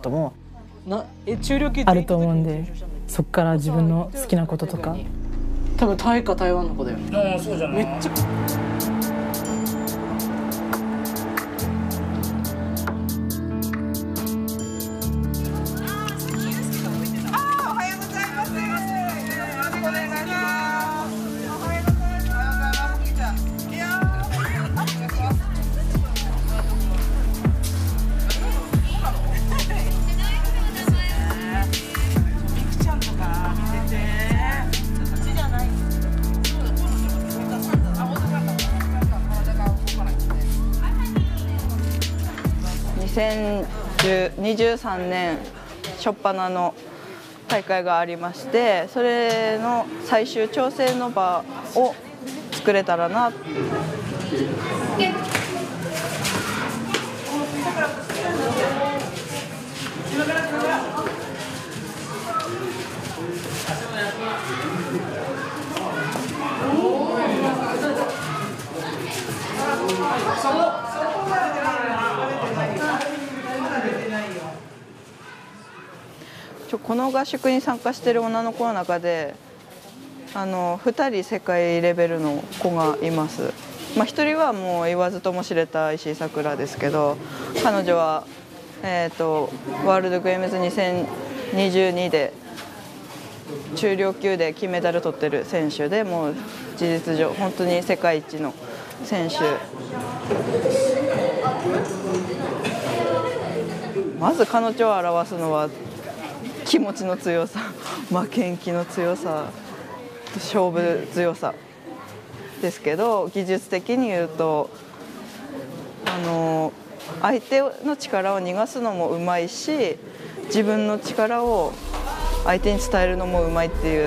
こともあると思うんで、そっから自分の好きなこととか。 多分タイか台湾の子だよ。 ああ、そうじゃない。 めっちゃ 2023年初っ端の大会がありまして、それの最終調整の場を作れたらな。この合宿に参加している女の子の中で2人世界レベルの子がいます。1人はもう言わずとも知れた石井さくらですけど、彼女は、ワールドゲームズ2022で中量級で金メダル取ってる選手で、もう事実上本当に世界一の選手。まず彼女を表すのは気持ちの強さ、負けん気の強さ、勝負強さですけど、技術的に言うと相手の力を逃がすのもうまいし、自分の力を相手に伝えるのもうまいっていう。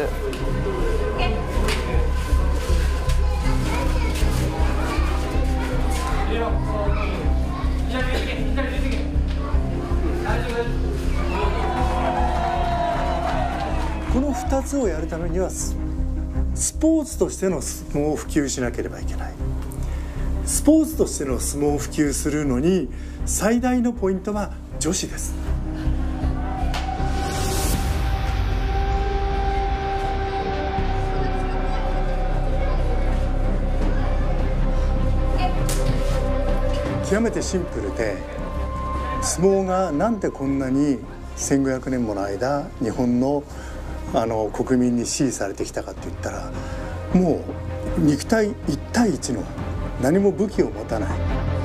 この2つをやるためにはスポーツとしての相撲を普及しなければいけない。スポーツとしての相撲を普及するのに最大のポイントは女子です。極めてシンプルで、相撲がなんでこんなに1500年もの間日本の国民に支持されてきたかって言ったら、もう肉体1対1の何も武器を持たない。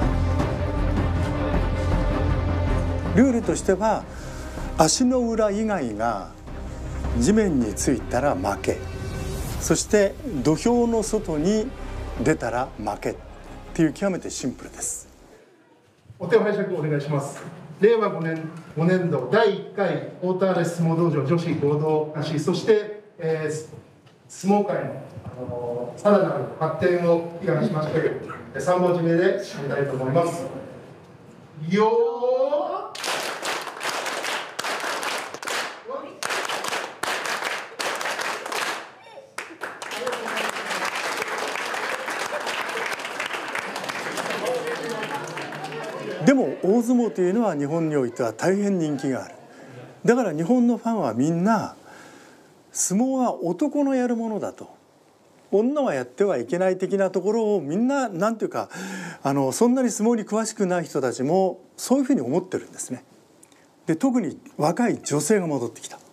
ルールとしては足の裏以外が地面についたら負け、そして土俵の外に出たら負けっていう極めてシンプルです。 お手を拝借お願いします。令和5年度第1回大田原相撲道場女子合同合宿、そして、相撲界のさらなる発展を祈願しまして3本締めで締めたいと思います。よーでも大相撲というのは日本においては大変人気がある。だから日本のファンはみんな相撲は男のやるものだと、女はやってはいけない的なところをみんななんていうかそんなに相撲に詳しくない人たちもそういうふうに思ってるんですね。で特に若い女性が戻ってきた。